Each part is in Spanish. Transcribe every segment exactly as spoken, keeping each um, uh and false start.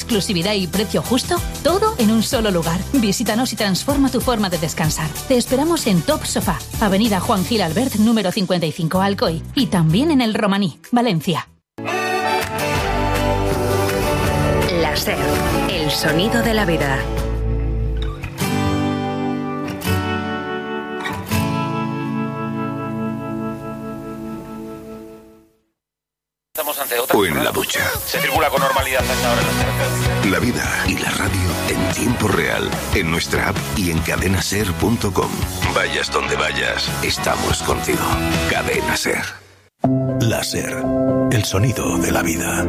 exclusividad y precio justo? Todo en un solo lugar. Visítanos y transforma tu forma de descansar. Te esperamos en Top Sofá, Avenida Juan Gil Albert, número cincuenta y cinco, Alcoy. Y también en El Romaní, Valencia. La SER, el sonido de la vida. O en la ducha. Se circula con normalidad hasta ahora en las carreteras. La vida y la radio en tiempo real, en nuestra app y en cadena ser punto com. Vayas donde vayas, estamos contigo. Cadena Ser. La SER, el sonido de la vida.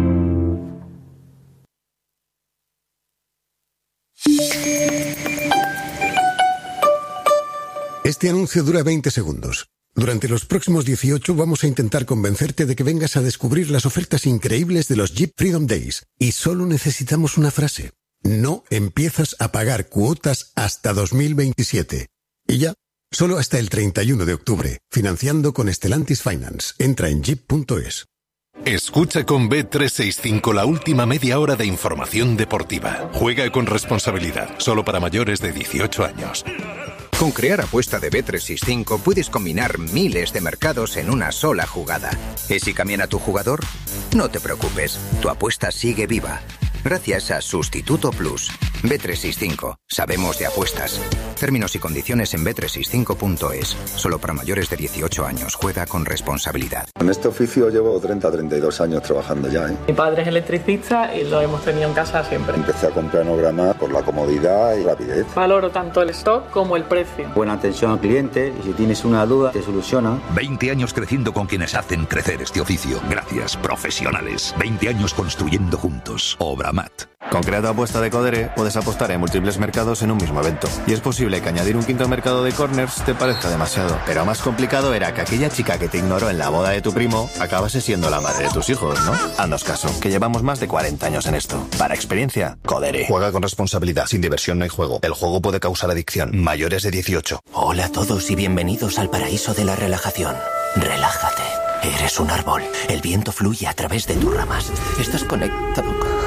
Este anuncio dura veinte segundos. Durante los próximos dieciocho vamos a intentar convencerte de que vengas a descubrir las ofertas increíbles de los Jeep Freedom Days. Y solo necesitamos una frase. No empiezas a pagar cuotas hasta dos mil veintisiete. Y ya, solo hasta el treinta y uno de octubre. Financiando con Stellantis Finance. Entra en jeep punto es. Escucha con B trescientos sesenta y cinco la última media hora de información deportiva. Juega con responsabilidad. Solo para mayores de dieciocho años. Con Crear Apuesta de B trescientos sesenta y cinco puedes combinar miles de mercados en una sola jugada. ¿Y si cambian tu jugador? No te preocupes, tu apuesta sigue viva. Gracias a Sustituto Plus. B trescientos sesenta y cinco. Sabemos de apuestas. Términos y condiciones en b trescientos sesenta y cinco punto es. Solo para mayores de dieciocho años. Juega con responsabilidad. En este oficio llevo treinta a treinta y dos años trabajando ya, ¿eh? Mi padre es electricista y lo hemos tenido en casa siempre. Empecé a comprar Nograma por la comodidad y rapidez. Valoro tanto el stock como el precio. Buena atención al cliente y si tienes una duda te soluciona. veinte años creciendo con quienes hacen crecer este oficio. Gracias, profesionales. veinte años construyendo juntos. Obramat. Con Crear Apuesta de Codere puedes apostar en múltiples mercados en un mismo evento. Y es posible que añadir un quinto mercado de corners te parezca demasiado. Pero más complicado era que aquella chica que te ignoró en la boda de tu primo acabase siendo la madre de tus hijos, ¿no? Haznos caso, que llevamos más de cuarenta años en esto. Para experiencia, Codere. Juega con responsabilidad. Sin diversión no hay juego. El juego puede causar adicción. Mayores de dieciocho. Hola a todos y bienvenidos al paraíso de la relajación. Relájate. Eres un árbol. El viento fluye a través de tus ramas. Estás conectado con...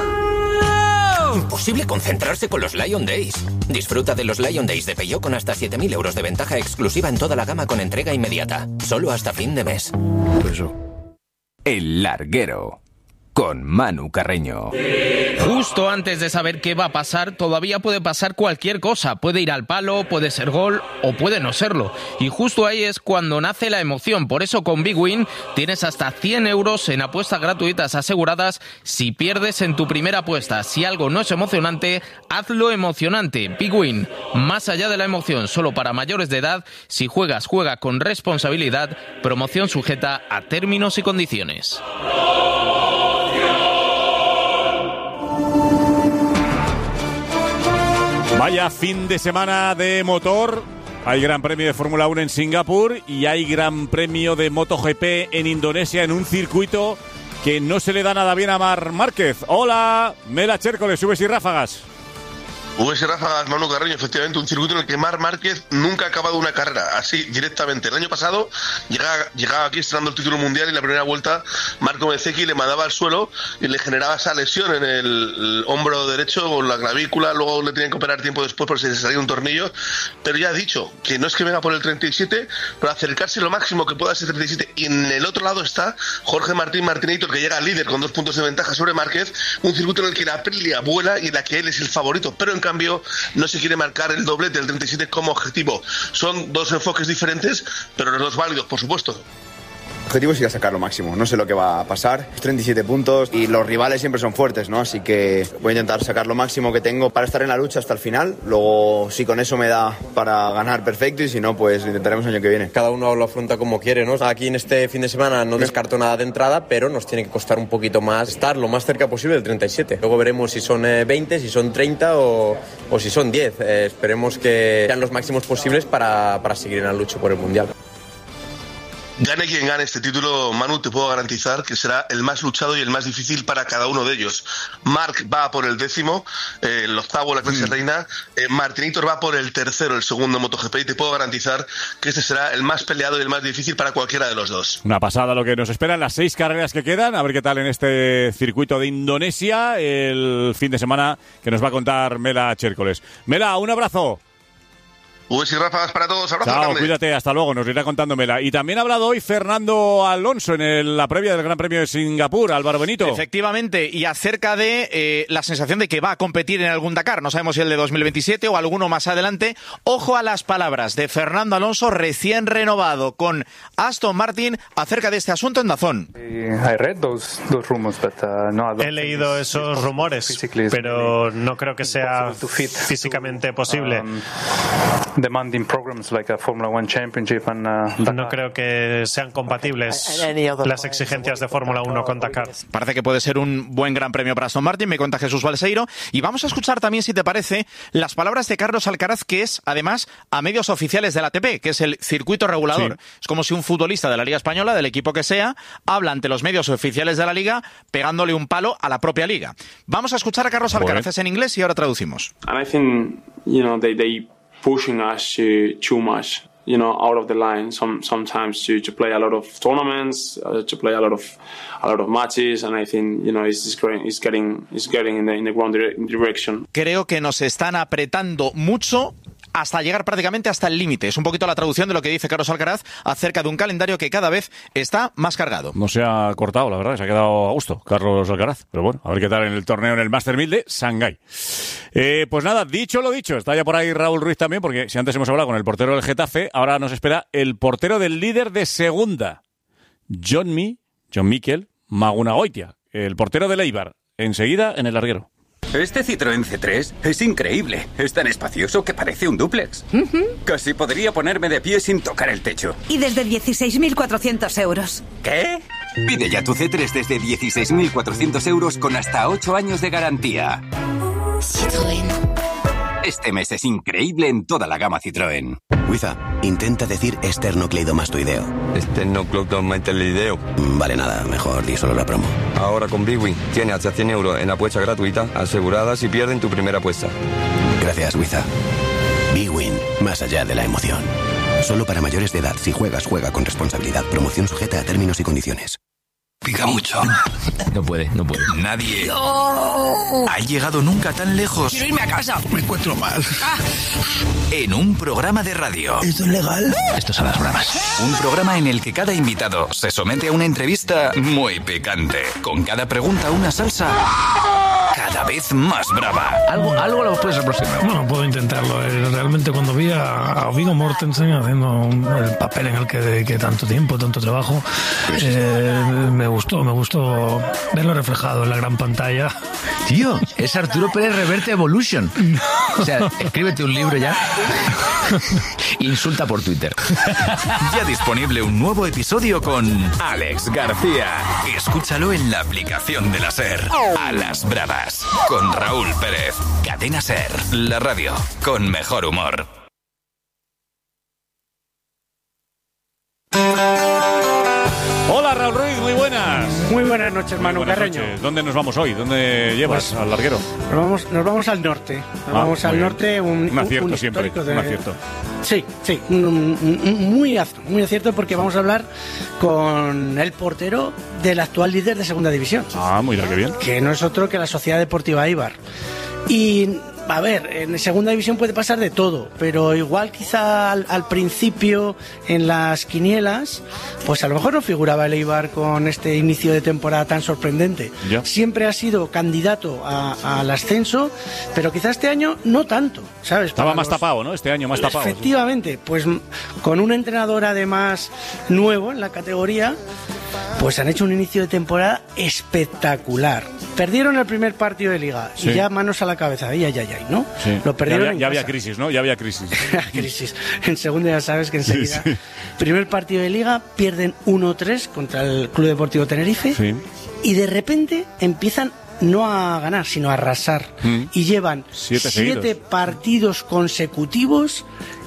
Imposible concentrarse con los Lion Days. Disfruta de los Lion Days de Peugeot con hasta siete mil euros de ventaja exclusiva en toda la gama con entrega inmediata. Solo hasta fin de mes. Eso. El Larguero. Con Manu Carreño. Justo antes de saber qué va a pasar, todavía puede pasar cualquier cosa. Puede ir al palo, puede ser gol o puede no serlo. Y justo ahí es cuando nace la emoción. Por eso con Big Win tienes hasta cien euros en apuestas gratuitas aseguradas si pierdes en tu primera apuesta. Si algo no es emocionante, hazlo emocionante. Big Win, más allá de la emoción, solo para mayores de edad. Si juegas, juega con responsabilidad. Promoción sujeta a términos y condiciones. Vaya fin de semana de motor. Hay Gran Premio de Fórmula uno en Singapur y hay Gran Premio de MotoGP en Indonesia en un circuito que no se le da nada bien a Marc Márquez. Hola, Mela Chércoles, subes y ráfagas. V S Ráfagas, Manu Carreño, efectivamente, un circuito en el que Marc Márquez nunca ha acabado una carrera, así directamente. El año pasado llegaba, llegaba aquí estrenando el título mundial y la primera vuelta Marco Bezzecchi le mandaba al suelo y le generaba esa lesión en el, el hombro derecho con la clavícula, luego le tenían que operar tiempo después por si se salía un tornillo, pero ya ha dicho que no es que venga por el treinta y siete, pero acercarse lo máximo que pueda a ese treinta y siete. Y en el otro lado está Jorge Martín Martinator, que llega líder con dos puntos de ventaja sobre Márquez, un circuito en el que la Aprilia vuela y en la que él es el favorito, pero en cambio no se quiere marcar el doblete del treinta y siete como objetivo. Son dos enfoques diferentes, pero los dos válidos, por supuesto. El objetivo es ir a sacar lo máximo, no sé lo que va a pasar. treinta y siete puntos y los rivales siempre son fuertes, ¿no? Así que voy a intentar sacar lo máximo que tengo para estar en la lucha hasta el final. Luego, si con eso me da para ganar, perfecto, y si no, pues lo intentaremos el año que viene. Cada uno lo afronta como quiere, ¿no? Aquí en este fin de semana no descarto nada de entrada, pero nos tiene que costar un poquito más estar lo más cerca posible del treinta y siete. Luego veremos si son veinte, si son treinta o, o si son diez. Eh, esperemos que sean los máximos posibles para, para seguir en la lucha por el Mundial. Gane quien gane este título, Manu, te puedo garantizar que será el más luchado y el más difícil para cada uno de ellos. Marc va por el décimo, eh, el octavo, la clase mm. reina. Eh, Martin va por el tercero, el segundo MotoGP, y te puedo garantizar que este será el más peleado y el más difícil para cualquiera de los dos. Una pasada lo que nos esperan, las seis carreras que quedan, a ver qué tal en este circuito de Indonesia, el fin de semana que nos va a contar Mela Chércoles. Mela, un abrazo. Ubes y ráfagas para todos, abrazo Chao, grande. Cuídate, hasta luego, nos irá contando Mela. Y también ha hablado hoy Fernando Alonso en el, la previa del Gran Premio de Singapur, Álvaro Benito. Efectivamente, y acerca de eh, la sensación de que va a competir en algún Dakar, no sabemos si el de dos mil veintisiete o alguno más adelante. Ojo a las palabras de Fernando Alonso, recién renovado con Aston Martin, acerca de este asunto en DAZN. He leído esos rumores, pero no creo que sea físicamente posible. No creo que sean compatibles las exigencias de Fórmula uno con Dakar. Parece que puede ser un buen gran premio para Aston Martin, me cuenta Jesús Balseiro. Y vamos a escuchar también, si te parece, las palabras de Carlos Alcaraz, que es, además, a medios oficiales del A T P, que es el circuito regulador. Sí. Es como si un futbolista de la Liga Española, del equipo que sea, habla ante los medios oficiales de la Liga, pegándole un palo a la propia Liga. Vamos a escuchar a Carlos Alcaraz, es en inglés y ahora traducimos. And I think, you know, they, they pushing us to too much, you know, out of the line. Some sometimes to, to play a lot of tournaments, uh, to play a lot of a lot of matches, and I think, you know, it's getting it's getting it's getting in the in the wrong dire- direction. Creo que nos están apretando mucho hasta llegar prácticamente hasta el límite. Es un poquito la traducción de lo que dice Carlos Alcaraz acerca de un calendario que cada vez está más cargado. No se ha cortado, la verdad, se ha quedado a gusto Carlos Alcaraz. Pero bueno, a ver qué tal en el torneo en el Master mil de Shanghái. Eh, pues nada, dicho lo dicho, está ya por ahí Raúl Ruiz también, porque si antes hemos hablado con el portero del Getafe, ahora nos espera el portero del líder de segunda, John Mi, John Mikel Magunagoitia, el portero del Eibar. Enseguida en el larguero. Este Citroën C tres es increíble. Es tan espacioso que parece un dúplex. Uh-huh. Casi podría ponerme de pie sin tocar el techo. Y desde dieciséis mil cuatrocientos euros. ¿Qué? Pide ya tu C tres desde dieciséis mil cuatrocientos euros con hasta ocho años de garantía. Citroën. Este mes es increíble en toda la gama Citroën. Wiza, intenta decir esternocleidomastoideo. Esternocleidomastoideo. Vale, nada, mejor di solo la promo. Ahora con Big Win tienes hasta cien euros en apuesta gratuita asegurada si pierden tu primera apuesta. Gracias, Wiza. Big Win, más allá de la emoción. Solo para mayores de edad. Si juegas, juega con responsabilidad. Promoción sujeta a términos y condiciones. Pica mucho. No puede, no puede. Nadie ¡Oh! ha llegado nunca tan lejos. Quiero irme a casa. Me encuentro mal. Ah. En un programa de radio. ¿Esto es legal? Estos son las bravas. Un programa en el que cada invitado se somete a una entrevista muy picante. Con cada pregunta una salsa cada vez más brava. Algo, algo lo puedes aproximar. Bueno, puedo intentarlo. Realmente cuando vi a, a Viggo Mortensen haciendo un, el papel en el que dediqué tanto tiempo, tanto trabajo, eh, me gustó, me gustó verlo reflejado en la gran pantalla. Tío, es Arturo Pérez Reverte Evolution. O sea, escríbete un libro ya. Insulta por Twitter. Ya disponible un nuevo episodio con Alex García. Escúchalo en la aplicación de la SER. A las bravas. Con Raúl Pérez. Cadena SER. La radio con mejor humor. Hola Raúl Ruiz, muy buenas. Muy buenas noches, Manu buenas Carreño. Noches. ¿Dónde nos vamos hoy? ¿Dónde llevas pues, al larguero? Nos vamos, nos vamos al norte. Nos ah, vamos al bien. norte. Un, un acierto un siempre. De, un acierto. Sí, sí, un, un, un, muy, muy acierto porque vamos a hablar con el portero del actual líder de segunda división. Ah, mira qué bien. Que no es otro que la Sociedad Deportiva Eibar. Y a ver, en segunda división puede pasar de todo, pero igual quizá al, al principio en las quinielas, pues a lo mejor no figuraba el Eibar con este inicio de temporada tan sorprendente. ¿Ya? Siempre ha sido candidato a, al ascenso, pero quizá este año no tanto, ¿sabes? Estaba Para más los... tapado, ¿no? Este año más tapado. Efectivamente, pues con un entrenador además nuevo en la categoría, pues han hecho un inicio de temporada espectacular. Perdieron el primer partido de Liga sí. y ya manos a la cabeza, ay, ay, ay, ¿no? Sí. Lo perdieron ya había, en ya casa. había crisis, ¿no? Ya había crisis. crisis. En segunda ya sabes que enseguida. Sí, sí. Primer partido de Liga, pierden uno tres contra el Club Deportivo Tenerife sí. y de repente empiezan no a ganar, sino a arrasar. Mm. Y llevan siete, siete partidos consecutivos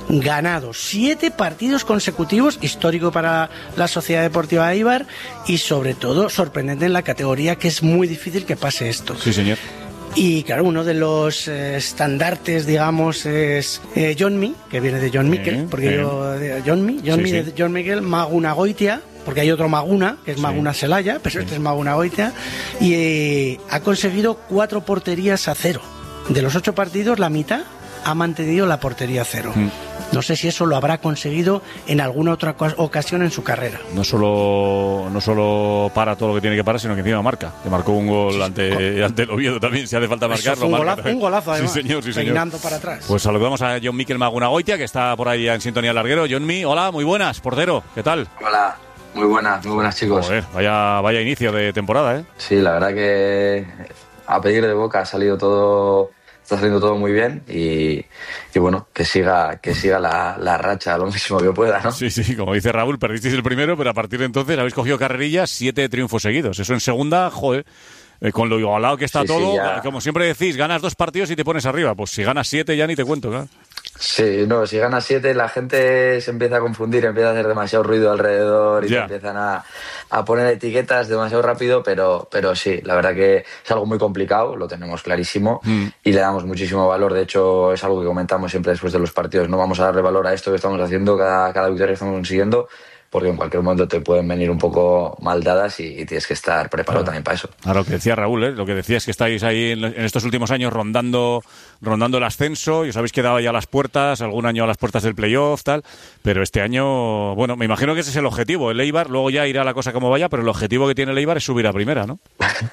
ganados. Siete partidos consecutivos, histórico para la Sociedad Deportiva Eibar y sobre todo sorprendente en la categoría, que es muy difícil que pase esto. Sí, señor. Y claro, uno de los eh, estandartes, digamos, es eh, John Mee, que viene de John Miquel, eh, porque eh. yo, de John Mee, John sí, Mee sí. de John Miquel, Maguna Goitia, porque hay otro Maguna, que es Maguna sí. Celaya, pero sí. este es Maguna Goitia, y eh, ha conseguido cuatro porterías a cero. De los ocho partidos, la mitad ha mantenido la portería a cero. Mm. No sé si eso lo habrá conseguido en alguna otra ocasión en su carrera. No solo no solo para todo lo que tiene que parar, sino que encima marca. Que marcó un gol sí, ante, ante el Oviedo también, si hace falta marcarlo. Un marca golazo, un golazo además. Sí, señor, sí, señor. Peinando para atrás. Pues saludamos a Jon Miquel Magunagoitia, que está por ahí en sintonía al larguero. Jon Mi, hola, muy buenas, portero, ¿qué tal? Hola, muy buenas, muy buenas chicos. Joder, vaya, vaya inicio de temporada, ¿eh? Sí, la verdad que a pedir de boca ha salido todo... Está saliendo todo muy bien y, y bueno, que siga que siga la, la racha lo máximo que pueda, ¿no? Sí, sí, como dice Raúl, perdisteis el primero, pero a partir de entonces habéis cogido carrerillas, siete triunfos seguidos. Eso en segunda, joder, eh, con lo igualado que está sí, todo, sí, como siempre decís, ganas dos partidos y te pones arriba. Pues si ganas siete ya ni te cuento, ¿no? Sí, no, si ganas siete la gente se empieza a confundir, empieza a hacer demasiado ruido alrededor y te empiezan a, a poner etiquetas demasiado rápido, pero, pero sí, la verdad que es algo muy complicado, lo tenemos clarísimo mm. y le damos muchísimo valor. De hecho, es algo que comentamos siempre después de los partidos, no vamos a darle valor a esto que estamos haciendo, cada, cada victoria que estamos consiguiendo, porque en cualquier momento te pueden venir un poco mal dadas y, y tienes que estar preparado claro. también para eso. Ahora lo que decía Raúl, ¿eh? Lo que decía es que estáis ahí en, en estos últimos años rondando rondando el ascenso y os habéis quedado ya a las puertas, algún año a las puertas del playoff, tal, pero este año, bueno, me imagino que ese es el objetivo, el Eibar, luego ya irá la cosa como vaya, pero el objetivo que tiene el Eibar es subir a primera, ¿no?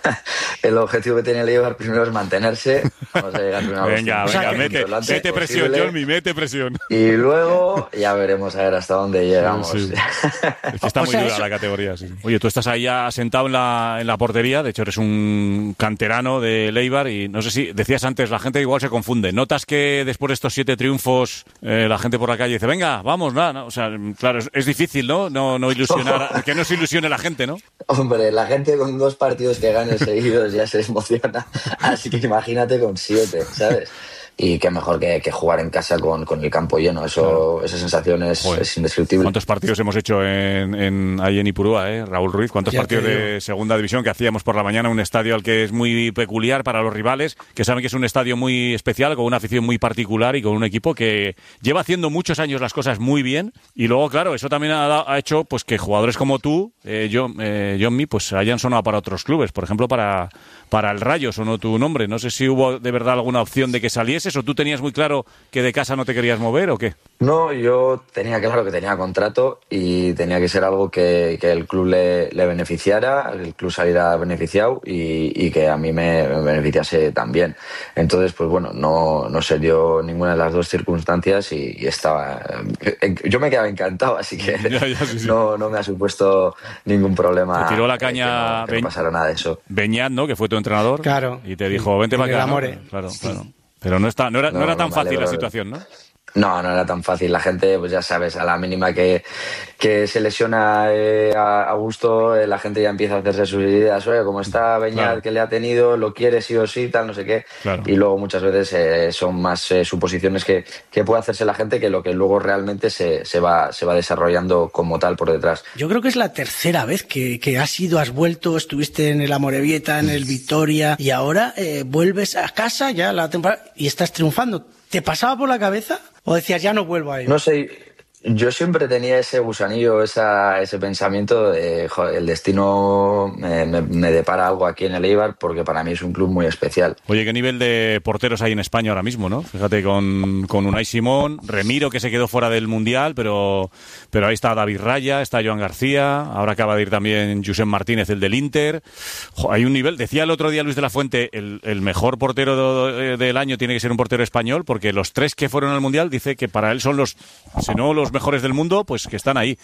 El objetivo que tiene el Eibar primero es mantenerse, vamos a llegar a una venga, venga, que mete, mete presión, Jonmi, mete presión. Y luego ya veremos a ver hasta dónde llegamos. Sí, sí. Es que está muy dura la categoría, sí. Oye, tú estás ahí ya sentado en la, en la portería, de hecho eres un canterano del Eibar y no sé si, decías antes, la gente igual se confunde. ¿Notas que después de estos siete triunfos eh, la gente por la calle dice, venga, vamos, nada, ¿no? O sea, claro, es, es difícil, ¿no? No, no ilusionar, que no se ilusione la gente, ¿no? Hombre, la gente con dos partidos que gane seguidos ya se emociona, así que imagínate con siete, ¿sabes? Y qué mejor que, que jugar en casa con, con el campo lleno. Eso, claro. Esa sensación es, es indescriptible. ¿Cuántos partidos hemos hecho en, en, ahí en Ipurúa, eh, Raúl Ruiz? ¿Cuántos ya partidos de segunda división que hacíamos por la mañana? Un estadio al que es muy peculiar para los rivales, que saben que es un estadio muy especial, con una afición muy particular y con un equipo que lleva haciendo muchos años las cosas muy bien. Y luego, claro, eso también ha, ha hecho pues que jugadores como tú, eh, yo, eh, Jon Mi, pues hayan sonado para otros clubes. Por ejemplo, para, para el Rayo sonó tu nombre. No sé si hubo de verdad alguna opción de que salieses o tú tenías muy claro que de casa no te querías mover o qué. No, yo tenía claro que tenía contrato y tenía que ser algo que, que el club le, le beneficiara, el club saliera beneficiado y, y que a mí me, me beneficiase también. Entonces, pues bueno, no, no se dio ninguna de las dos circunstancias y, y estaba... Yo me quedaba encantado, así que ya, ya, sí, sí. No, no me ha supuesto ningún problema. Te tiró la caña... Que no, que no pasara nada de eso. Beñat, ¿no? Que fue tu entrenador. Claro. Y te dijo, vente para acá, ¿no? Claro, sí. claro. Pero no, está, no, era, no, no era tan no fácil la situación, ¿no? No, no era tan fácil. La gente, pues ya sabes, a la mínima que, que se lesiona eh, a, a gusto, eh, la gente ya empieza a hacerse sus ideas. Oye, como está Beñat, claro. que le ha tenido, lo quiere sí o sí, tal, no sé qué. Claro. Y luego muchas veces eh, son más eh, suposiciones que, que puede hacerse la gente que lo que luego realmente se, se, va, se va desarrollando como tal por detrás. Yo creo que es la tercera vez que, que has ido, has vuelto, estuviste en el Amorebieta, en el Vitoria, y ahora eh, vuelves a casa ya la temporada y estás triunfando. ¿Te pasaba por la cabeza? ¿O decías, ya no vuelvo a ir? No sé, yo siempre tenía ese gusanillo, esa, ese pensamiento de, joder, el destino me, me, me depara algo aquí en el Eibar, porque para mí es un club muy especial. Oye, ¿qué nivel de porteros hay en España ahora mismo, no? Fíjate, con, con Unai Simón, Remiro, que se quedó fuera del Mundial, pero, pero ahí está David Raya, está Joan García, ahora acaba de ir también Josep Martínez, el del Inter. Jo, hay un nivel, decía el otro día Luis de la Fuente, el, el mejor portero de, del año tiene que ser un portero español, porque los tres que fueron al Mundial, dice que para él son los, si no los mejores del mundo, pues que están ahí.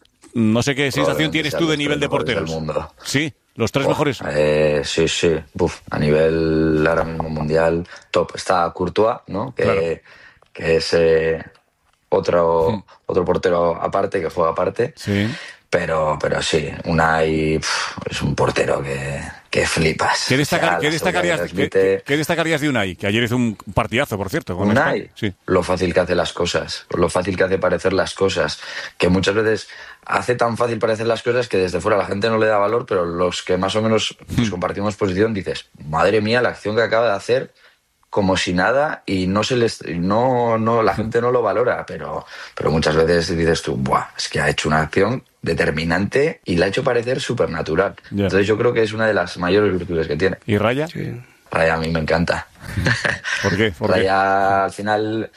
No sé qué sensación tienes tú de nivel de porteros. Del mundo. Sí, los tres Uf, mejores. Eh, sí, sí. Uf, a nivel ahora mismo mundial top. Está Courtois, ¿no? Que, claro. que es eh, otro, mm. otro portero aparte, que juega aparte. Sí. Pero, pero sí, Unai pf, es un portero que, que flipas. ¿Qué, destacar, o sea, ¿qué, destacarías, transmite... ¿qué, ¿Qué destacarías de Unai? Que ayer hizo un partidazo, por cierto. Con Unai, sí. Lo fácil que hace las cosas, lo fácil que hace parecer las cosas, que muchas veces hace tan fácil parecer las cosas que desde fuera la gente no le da valor, pero los que más o menos pues, compartimos posición dices, madre mía, la acción que acaba de hacer, como si nada, y no se les no no la gente no lo valora, pero pero muchas veces dices tú, buah, es que ha hecho una acción determinante y la ha hecho parecer súper natural. Yeah. Entonces yo creo que es una de las mayores virtudes que tiene. ¿Y Raya? Sí. Raya a mí me encanta. ¿Por qué? ¿Por Raya qué? Al final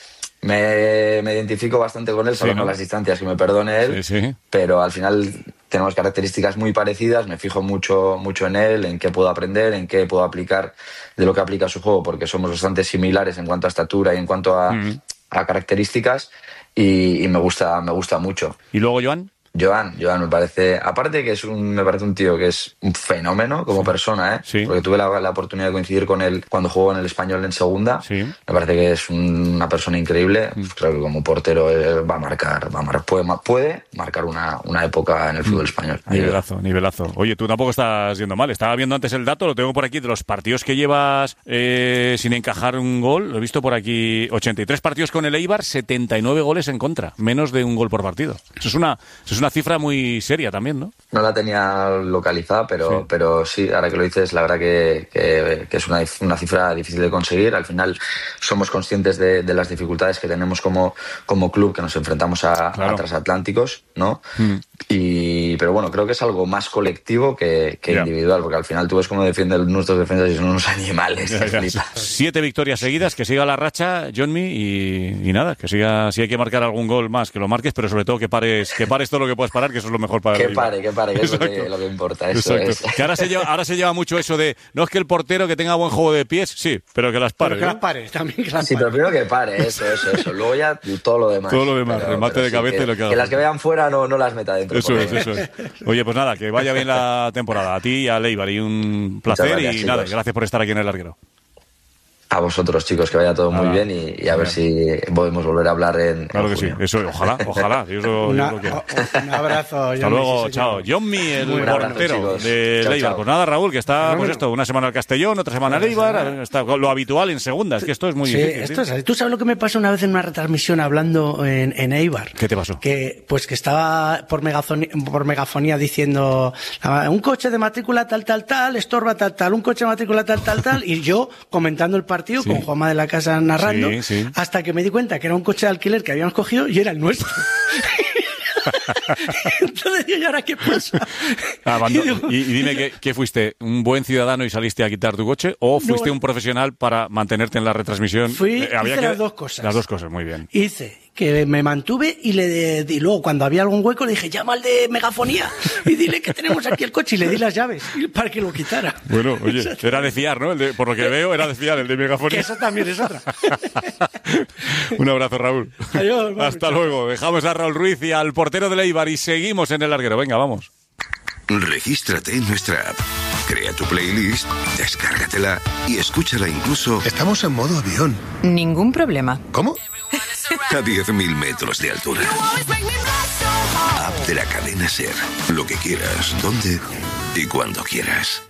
me, me identifico bastante con él, solo sí, ¿no? Con las distancias, que me perdone él, sí, sí. Pero al final tenemos características muy parecidas, me fijo mucho, mucho en él, en qué puedo aprender, en qué puedo aplicar de lo que aplica su juego, porque somos bastante similares en cuanto a estatura y en cuanto a, mm. a características, y, y me gusta, me gusta mucho. ¿Y luego Joan? Joan, Joan me parece, aparte que es un, me parece un tío que es un fenómeno como sí. persona, ¿eh? Sí. Porque tuve la, la oportunidad de coincidir con él cuando jugó en el Español en segunda. Sí. Me parece que es un, una persona increíble. Mm. Creo que como portero eh, va a marcar, va a marcar, puede, puede marcar una, una época en el fútbol mm. español. Nivelazo, nivelazo. Oye, tú tampoco estás yendo mal. Estaba viendo antes el dato, lo tengo por aquí, de los partidos que llevas eh, sin encajar un gol. Lo he visto por aquí, ochenta y tres partidos con el Eibar, setenta y nueve goles en contra, menos de un gol por partido. Eso es una, eso es una cifra muy seria también, ¿no? No la tenía localizada, pero sí, pero sí ahora que lo dices, la verdad que, que, que es una, una cifra difícil de conseguir. Al final somos conscientes de, de las dificultades que tenemos como, como club, que nos enfrentamos a, claro. a transatlánticos, ¿no? Mm. Y, pero bueno, creo que es algo más colectivo que, que yeah. individual, porque al final tú ves cómo defienden nuestros defensas y son unos animales. Yeah, yeah. Siete victorias seguidas, que siga la racha, Johnny, y, y nada, que siga, si hay que marcar algún gol más, que lo marques, pero sobre todo que pares, que pares todo lo que puedas parar, que eso es lo mejor para que el pare, que pare, que es lo que, lo que importa. Eso es. Que ahora se lleva, ahora se lleva mucho eso de, no es que el portero que tenga buen juego de pies, sí, pero que las pare. Pero que ¿no? las pare, también que las sí, pare. pero primero que pare, eso, eso, eso. Luego ya todo lo demás. Todo lo demás, pero, remate pero de sí, cabeza que, y lo que haga. Que las que vean fuera no, no las meta dentro. Eso es, eso es. Oye, pues nada, que vaya bien la temporada. A ti y a Leibar, y un placer. Gracias, y chicos. Nada, gracias por estar aquí en El Larguero. A vosotros, chicos, que vaya todo muy ah, bien y, y a ver si podemos volver a hablar en. Claro en que sí, eso, ojalá, ojalá. Yo eso, Una, yo lo un abrazo. Hasta luego, sí, chao. Johnny, el portero de Leibar. Pues nada, Raúl, que está, pues esto, una semana al Castellón, otra semana al Eibar, está lo habitual en segunda. Es que esto es muy sí, difícil. Esto ¿sí? es, ¿tú sabes lo que me pasó una vez en una retransmisión hablando en, en Eibar? ¿Qué te pasó? Que, pues que estaba por megafonía, por megafonía diciendo un coche de matrícula tal, tal, tal, estorba tal, tal, un coche de matrícula tal, tal, tal, y yo comentando el partido sí. con Juanma de la casa narrando, sí, sí. hasta que me di cuenta que era un coche de alquiler que habíamos cogido y era el nuestro. Entonces yo, ¿y ahora qué pasa? Ah, y, digo, y, y dime, ¿qué, ¿qué fuiste? ¿Un buen ciudadano y saliste a quitar tu coche? ¿O fuiste no, un profesional para mantenerte en la retransmisión? Fui, eh, había hice que... las dos cosas. Las dos cosas, muy bien. Hice que me mantuve y le y luego cuando había algún hueco le dije, llama al de megafonía y dile que tenemos aquí el coche, y le di las llaves para que lo quitara. Bueno, oye, era de fiar, ¿no? El de, por lo que veo, era de fiar el de megafonía. Que eso también es otra. Un abrazo, Raúl. Adiós. Hasta mucho. Luego. Dejamos a Raúl Ruiz y al portero de Eibar y seguimos en El Larguero. Venga, vamos. Regístrate en nuestra app. Crea tu playlist, descárgatela y escúchala incluso... Estamos en modo avión. Ningún problema. ¿Cómo? A diez mil metros de altura. App de la cadena SER. Lo que quieras, donde y cuando quieras.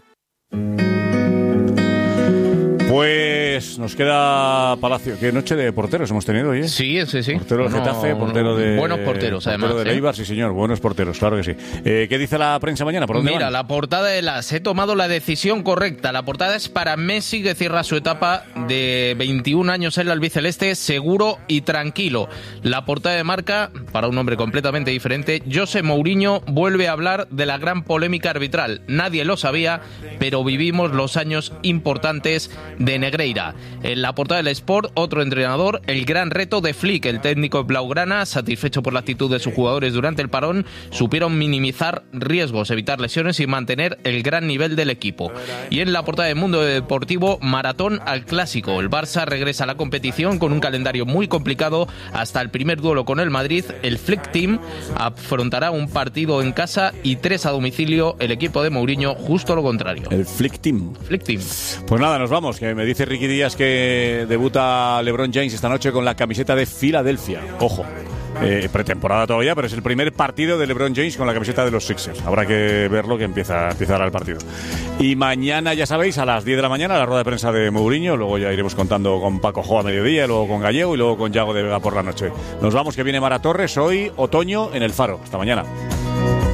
Pues nos queda Palacio. ¿Qué noche de porteros hemos tenido hoy? ¿eh? Sí, sí, sí. Portero del Getafe, portero de... Buenos porteros, portero además. de Eibar, ¿eh? Sí, señor. Buenos porteros, claro que sí. Eh, ¿Qué dice la prensa mañana? ¿Por dónde Mira, van? la portada de las... He tomado la decisión correcta. La portada es para Messi, que cierra su etapa de veintiún años en el albiceleste, seguro y tranquilo. La portada de Marca, para un hombre completamente diferente, José Mourinho vuelve a hablar de la gran polémica arbitral. Nadie lo sabía, pero vivimos los años importantes de Negreira. En la portada del Sport, otro entrenador, el gran reto de Flick. El técnico blaugrana, satisfecho por la actitud de sus jugadores durante el parón, supieron minimizar riesgos, evitar lesiones y mantener el gran nivel del equipo. Y en la portada del Mundo Deportivo, maratón al clásico. El Barça regresa a la competición con un calendario muy complicado hasta el primer duelo con el Madrid. El Flick Team afrontará un partido en casa y tres a domicilio. El equipo de Mourinho, justo lo contrario. El Flick Team. Flick Team. Pues nada, nos vamos, que me dice Ricky Díaz que debuta LeBron James esta noche con la camiseta de Filadelfia. Ojo, Eh, pretemporada todavía, pero es el primer partido de LeBron James con la camiseta de los Sixers. Habrá que verlo, que empieza, empieza ahora el partido. Y mañana, ya sabéis, a las diez de la mañana, la rueda de prensa de Mourinho. Luego ya iremos contando con Paco Jo a mediodía, luego con Gallego y luego con Yago de Vega por la noche. Nos vamos, que viene Mara Torres hoy, otoño en el Faro. Hasta mañana.